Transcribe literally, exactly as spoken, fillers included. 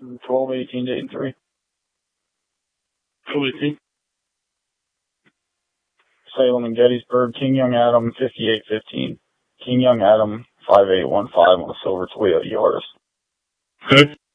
twelve eighteen Dayton three. twelve eighteen. Salem and Gettysburg, King Young Adam, fifty-eight fifteen. King Young Adam, five eight one five on a silver Toyota Yaris. Okay.